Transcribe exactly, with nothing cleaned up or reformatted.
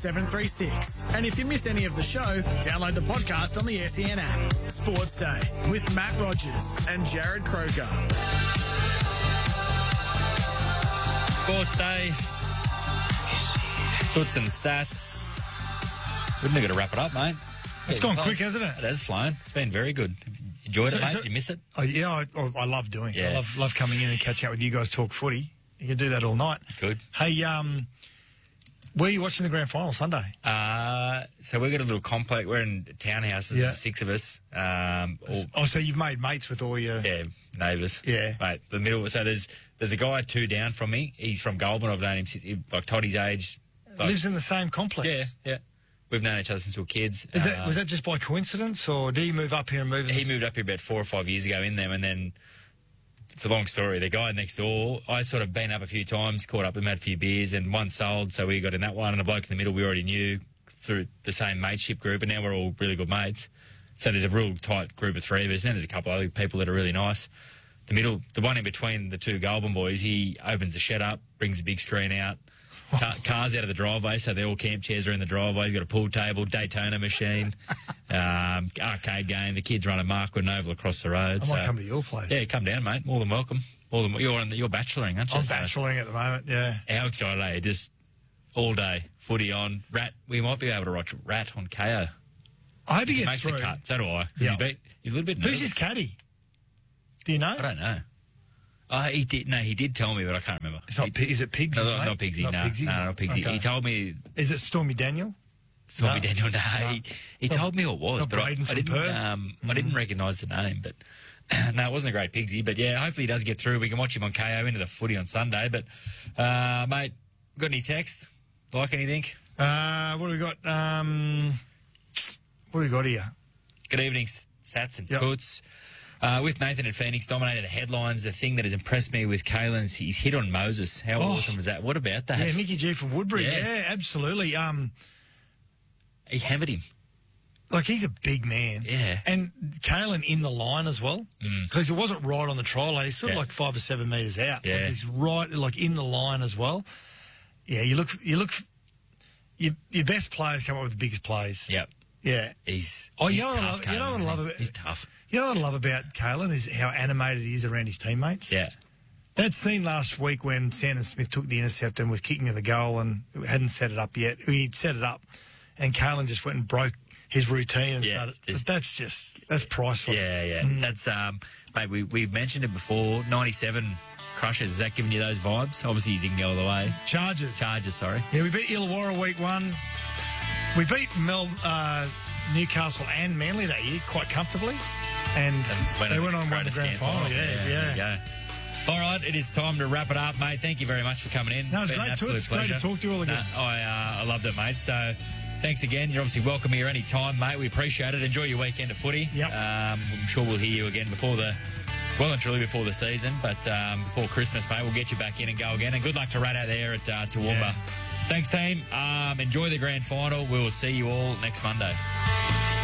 seven three six. And if you miss any of the show, download the podcast on the S E N app. Sports Day with Matt Rogers and Jared Croker. Sports Day. Toots and Sats. We're going to wrap it up, mate. It's gone quick, hasn't it? It has flown. It's been very good. Enjoyed So- it, mate. so- Did you miss it? Oh, yeah, I, oh, I love doing it. Yeah. I love, love coming in and catching up with you guys, talk footy. You can do that all night. Good. Hey, um, where are you watching the grand final Sunday? Uh, so we've got a little complex. We're in townhouses, Yeah. six of us. Um, all, Oh, so you've made mates with all your... yeah, neighbours. Yeah. Mate, the middle. So there's there's a guy two down from me. He's from Goulburn. I've known him since, like, Toddy's age. Like, Lives in the same complex? yeah, yeah. We've known each other since we were kids. Is that, Uh, was that just by coincidence, or did he move up here and move... in He this- moved up here about four or five years ago in them, and then it's a long story. The guy next door, I sort of been up a few times, caught up with him, had a few beers, and one sold, so we got in that one. And the bloke in the middle we already knew through the same mateship group, and now we're all really good mates. So there's a real tight group of three of us, and then there's a couple other people that are really nice. The middle, the one in between the two Goulburn boys, he opens the shed up, brings the big screen out, car, cars out of the driveway, so they're all camp chairs are in the driveway. He's got a pool table, Daytona machine, um, arcade game. The kids run a Markwood Oval across the road. I so, might come to your place. yeah, come down, mate. More than welcome. More than you're on, you're bacheloring, aren't you? I'm So, bacheloring at the moment, yeah. how excited are you? Just all day, footy on. Rat. We might be able to watch Rat on K O. I hope he He gets makes through. the cut. So do I. 'Cause Yeah. He's, beat, he's a little bit nervous. Who's his caddy? Do you know? I don't know. Oh, he did. No, he did tell me, but I can't remember. It's not, He- Pi- is it Pigsy? no, no, mate? not Pigsy. Not no, Pigsy? no, not Pigsy. Okay. He told me. Is it Stormy Daniel? Stormy No. Daniel. No, No. he, he Not- told me what it was, not but I, Braden I from didn't. Perth? Um, I didn't recognise the name, but no, it wasn't a great Pigsy. But yeah, hopefully he does get through. We can watch him on K O into the footy on Sunday. But uh, mate, got any text? Like anything? Uh, what do we got? Um, what do we got here? Good evening, Sats and Yep. Toots. Uh, with Nathan and Phoenix dominated the headlines. The thing that has impressed me with Kalen's, he's hit on Moses. How Oh. awesome was that? What about that? Yeah, Mickey G from Woodbury. Yeah. Yeah, absolutely. Um, He hammered him. like he's a big man. Yeah. And Kalen in the line as well, because it wasn't right on the try line. He's sort of Yeah. like five or seven metres out. Yeah. Like he's right, like in the line as well. Yeah, you look, you look. Your, your best players come up with the biggest plays. Yep. Yeah. He's, Oh, he's you know what I tough, love- you know Kalen, what I love isn't he? about- He's tough. You know what I love about Kalen is how animated he is around his teammates. Yeah. That scene last week when Sandon Smith took the intercept and was kicking at the goal and hadn't set it up yet. He'd set it up, and Kalen just went and broke his routine. And Yeah, started, it's- that's just that's priceless. Yeah, yeah. That's, um, mate, we, we've mentioned it before. ninety-seven Crushers. Is that giving you those vibes? Obviously, he didn't go all the way. Chargers. Chargers, sorry. Yeah, we beat Illawarra week one. We beat Mel, uh, Newcastle and Manly that year quite comfortably, and, Went they on went on the won the greatest grand final. Yeah, there yeah. you go. All right, it is time to wrap it up, mate. Thank you very much for coming in. No, it's been an great, absolute Toots. Great to pleasure. talk to you all again. No, I, uh, I loved it, mate. So thanks again. You're obviously welcome here any time, mate. We appreciate it. Enjoy your weekend of footy. Yep. Um, I'm sure we'll hear you again before the, well and truly before the season, but um, before Christmas, mate, we'll get you back in and go again. And good luck to Rat out there at uh, Toowoomba. Yeah. Thanks, team. Um, enjoy the grand final. We will see you all next Monday.